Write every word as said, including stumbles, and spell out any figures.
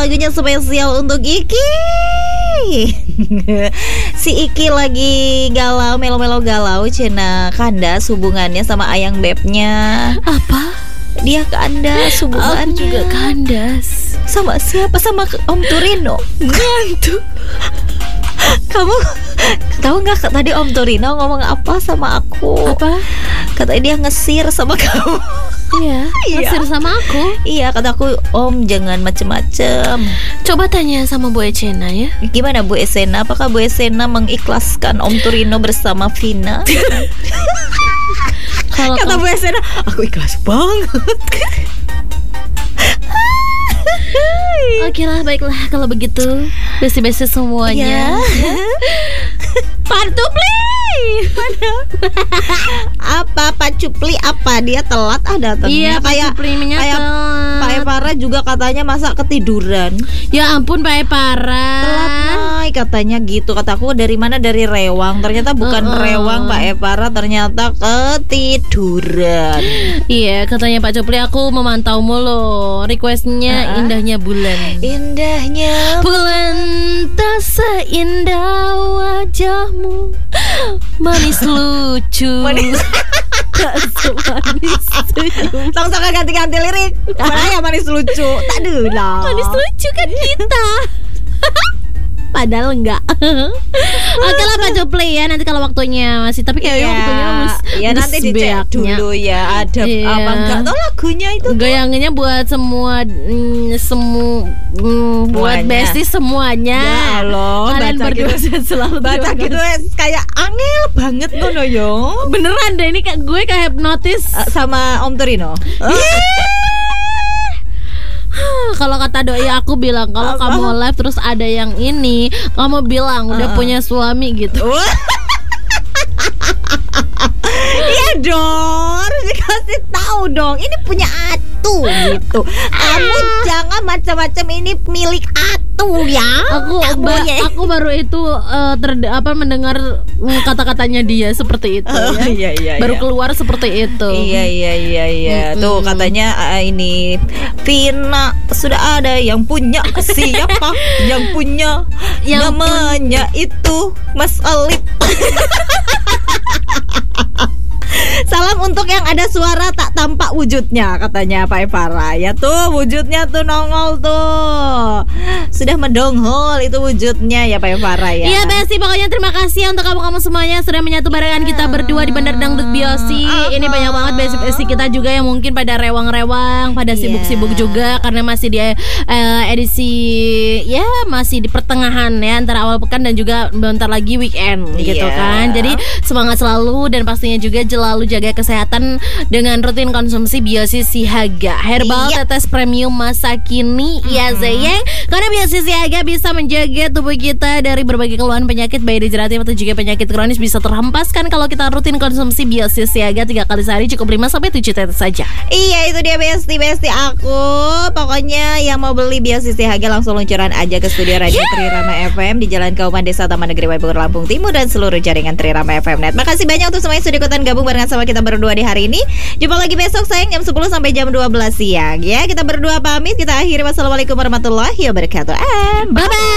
lagunya spesial untuk Iki. Si Iki lagi galau, melo-melo galau, cina kandas hubungannya sama ayang bebnya. Apa? Dia kandas hubungannya. Aku juga kandas. Sama siapa? Sama Om Turino. Ngantuk. Kamu tahu nggak tadi Om Turino ngomong apa sama aku? Apa? Katanya dia ngesir sama kamu. Iya, ngesir sama aku. Iya, kataku Om jangan macem-macem. Coba tanya sama Bu Ecena ya. Gimana Bu Esena? Apakah Bu Esena mengikhlaskan Om Turino bersama Vina? Kalau Kata kamu- Bu Esena, aku ikhlas banget. Oke lah, baiklah kalau begitu. Besi-besi semuanya. Ya. Pantupli. Apa Pak Cupli apa dia telat ah datangnya? Iya, Pak kayak Cuplinya kayak telat. Pak Epara juga katanya masa ketiduran. Ya ampun Pak Epara. Telat Nay katanya gitu. Kataku dari mana? Dari Rewang. Ternyata bukan Uh-uh. Rewang Pak Epara, ternyata ketiduran. Iya, katanya Pak Cupli aku memantau mulu. Requestnya Uh-uh. indahnya bulan. Indahnya Bulan tak seindah wajahmu, manis lucu. Manis. Tak semanis senyum. langsung ke ganti-ganti lirik. Mana yang manis lucu? Tak dulu lah. Manis lucu kan kita. Padahal enggak. Oke lah Pak Cupli ya, nanti kalau waktunya masih. Tapi kayaknya Iya. waktunya harus Ya nanti dicek dulu ya. Ada Iya. apa enggak tahu lagunya itu. Goyangannya buat semua mm, semu mm, buat Semuanya. besti semuanya. Ya Allah, Kalian baca berdua gitu. sehat selalu. Baca Terima gitu kasih. eh, kayak angel banget ngono yo. Beneran deh, ini kayak gue kayak hipnotis. Eh, sama Om Turino. Kalau kata doi aku bilang kalau Apa? kamu live terus ada yang ini, kamu bilang udah Uh-uh. punya suami gitu. Wah. Iya dong, harus dikasih tahu dong. Ini punya Atu gitu. Kamu jangan macam-macam, ini milik Atu ya. Aku Nggak ba- boleh. aku baru itu eh, ter- apa mendengar mm, kata-katanya dia seperti itu Oh, ya. iya, iya, baru iya. keluar seperti itu. Iya iya iya iya. Mm-mm. Tuh katanya ah, ini Vina sudah ada yang punya. Siapa yang punya? Yang Namanya itu Mas Alip. Salam untuk yang ada suara tak tampak wujudnya, katanya Pak Epara. Ya tuh wujudnya tuh nongol tuh. Sudah mendonghol itu wujudnya ya Pak Epara ya. Iya Besti, pokoknya terima kasih untuk kamu-kamu semuanya sudah menyatu barengan kita berdua di Bandar Dangdut Biosi. Ini banyak banget besti-besti kita juga yang mungkin pada rewang-rewang, pada Iya. sibuk-sibuk juga karena masih di eh, edisi ya masih di pertengahan ya antara awal pekan dan juga bentar lagi weekend gitu Iya. kan. Jadi semangat selalu dan pastinya juga selalu jaga kesehatan dengan rutin konsumsi Biosi Sihaga herbal Iya. tetes premium masa kini ya sayang. Karena Biosi Sihaga bisa menjaga tubuh kita dari berbagai keluhan penyakit baik degeneratif atau juga penyakit kronis bisa terhempaskan kalau kita rutin konsumsi Biosi Sihaga tiga kali sehari, cukup lima sampai tujuh tetes saja. Iya itu dia besti-besti aku. Pokoknya yang mau beli Biosi Sihaga langsung luncuran aja ke studio Radio Trirama F M di Jalan Kauman Desa Taman Negeri Waibungur Lampung Timur dan seluruh jaringan Trirama F M Net. Makasih banyak untuk semuanya sudah ikutan gabung barengan sama kita berdua di hari ini. Jumpa lagi besok sayang jam sepuluh sampai jam dua belas siang ya. Kita berdua pamit, kita akhiri. Wassalamualaikum warahmatullahi wabarakatuh. And bye bye.